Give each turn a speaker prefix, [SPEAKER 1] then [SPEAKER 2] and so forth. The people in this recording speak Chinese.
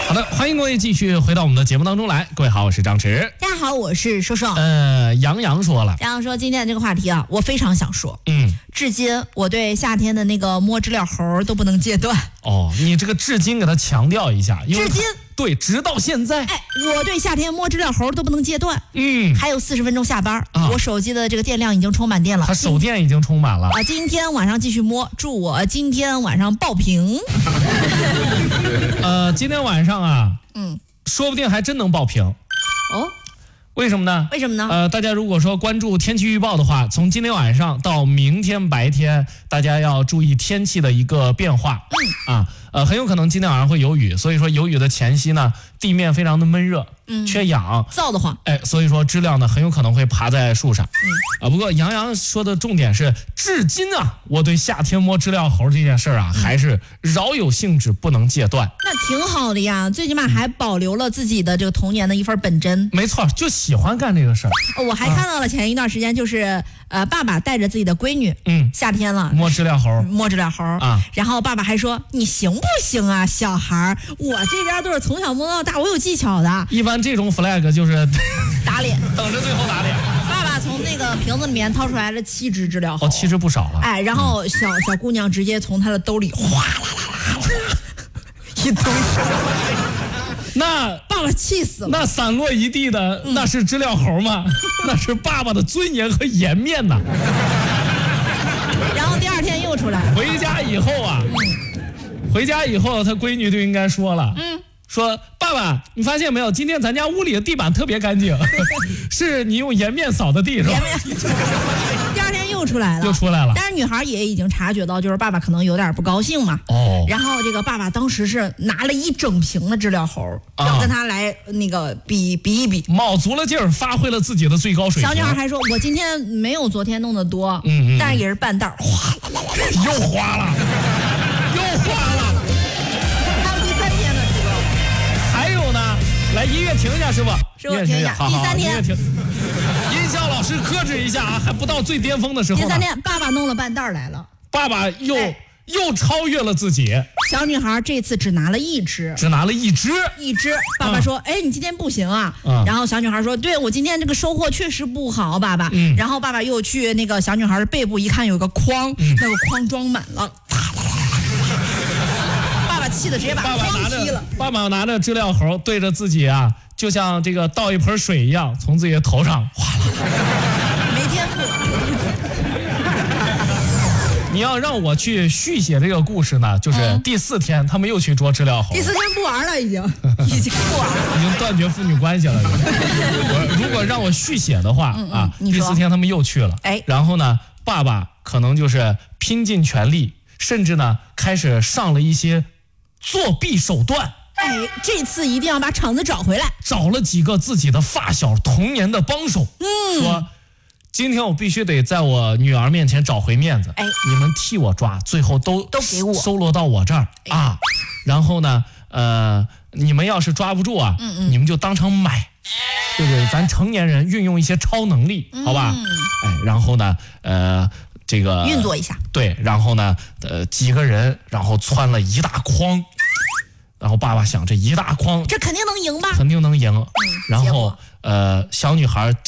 [SPEAKER 1] 好的，欢迎各位继续回到我们的节目当中来。各位好，我是张弛。
[SPEAKER 2] 大家好，我是瘦瘦。
[SPEAKER 1] 杨洋说了，
[SPEAKER 2] 杨洋说今天的这个话题啊，我非常想说。至今我对夏天的那个摸知了猴都不能戒断。
[SPEAKER 1] 哦，你这个至今给他强调一下，因为
[SPEAKER 2] 至今
[SPEAKER 1] 对，直到现在，
[SPEAKER 2] 我对夏天摸知了猴都不能戒断。还有40分钟下班，我手机的这个电量已经充满电了，
[SPEAKER 1] 他手电已经充满了。
[SPEAKER 2] 今天晚上继续摸，祝我今天晚上爆屏。
[SPEAKER 1] 今天晚上啊，说不定还真能爆屏。
[SPEAKER 2] 哦。
[SPEAKER 1] 为什么呢？
[SPEAKER 2] 为什么呢？
[SPEAKER 1] 大家如果说关注天气预报的话，从今天晚上到明天白天，大家要注意天气的一个变化。很有可能今天晚上会有雨，所以说有雨的前夕呢，地面非常的闷热，缺氧，
[SPEAKER 2] 燥得慌。
[SPEAKER 1] 所以说知了呢很有可能会爬在树上。不过杨洋说的重点是，至今啊，我对夏天摸知了猴这件事啊，还是饶有兴致，不能戒断。
[SPEAKER 2] 那挺好的呀，最起码还保留了自己的这个童年的一份本真。
[SPEAKER 1] 没错，就喜欢干这个事儿。
[SPEAKER 2] 我还看到了前一段时间，就是爸爸带着自己的闺女，夏天了
[SPEAKER 1] 摸知了猴，
[SPEAKER 2] 然后爸爸还说：“你行不行啊，小孩？我这边都是从小摸到大，我有技巧的。”
[SPEAKER 1] 一般这种 flag 就是
[SPEAKER 2] 打脸，
[SPEAKER 1] 等着最后打脸。
[SPEAKER 2] 爸爸从那个瓶子里面掏出来了7只知了猴，
[SPEAKER 1] 其实不少了。
[SPEAKER 2] 然后小姑娘直接从她的兜里哗啦啦啦一堆。
[SPEAKER 1] 那
[SPEAKER 2] 爸爸气死了。
[SPEAKER 1] 那散落一地的，那是知了猴吗？那是爸爸的尊严和颜面呐。
[SPEAKER 2] 然后第二天又出来了。
[SPEAKER 1] 回家以后，他闺女就应该说了，说爸爸，你发现没有？今天咱家屋里的地板特别干净，是你用颜面扫的地是吧？
[SPEAKER 2] 第二天又出来了，但是女孩也已经察觉到，就是爸爸可能有点不高兴嘛。然后这个爸爸当时是拿了一整瓶的知了猴，要跟他来那个比一比，
[SPEAKER 1] 卯足了劲儿，发挥了自己的最高水平。
[SPEAKER 2] 小女孩还说：“我今天没有昨天弄得多，但是也是半袋，哗啦啦啦，
[SPEAKER 1] 又花了。
[SPEAKER 2] 还有第3天呢，师傅。
[SPEAKER 1] 还有呢，来音乐停一下，师傅。
[SPEAKER 2] 师傅停一下。第3天，
[SPEAKER 1] 音效老师克制一下啊，还不到最巅峰的时候。
[SPEAKER 2] 第3天，爸爸弄了半袋来了。
[SPEAKER 1] 爸爸又超越了自己。
[SPEAKER 2] 小女孩这次只拿了一只。爸爸说：“你今天不行啊。”然后小女孩说：“对，我今天这个收获确实不好，爸爸。”然后爸爸又去那个小女孩的背部一看，有个筐，那个筐装满了。爸爸气得直接把筐踢了。
[SPEAKER 1] 爸爸拿着知了猴对着自己啊，就像这个倒一盆水一样，从自己的头上哗啦。
[SPEAKER 2] 没天赋。
[SPEAKER 1] 你要让我去续写这个故事呢，就是第4天他们又去捉知了猴。
[SPEAKER 2] 第4天不玩了，已经不玩了，
[SPEAKER 1] 已经断绝父女关系了。如果让我续写的话第4天他们又去了。然后呢，爸爸可能就是拼尽全力，甚至呢开始上了一些作弊手段。
[SPEAKER 2] 这次一定要把场子找回来，
[SPEAKER 1] 找了几个自己的发小童年的帮手，说今天我必须得在我女儿面前找回面子，你们替我抓，最后都
[SPEAKER 2] 给我
[SPEAKER 1] 收罗到我这儿然后呢你们要是抓不住啊，你们就当场买，对不对？咱成年人运用一些超能力，好吧？然后呢这个
[SPEAKER 2] 运作一下，
[SPEAKER 1] 对，然后呢几个人然后窜了一大筐，然后爸爸想这一大筐，
[SPEAKER 2] 这肯定能赢吧？
[SPEAKER 1] 肯定能赢。然后小女孩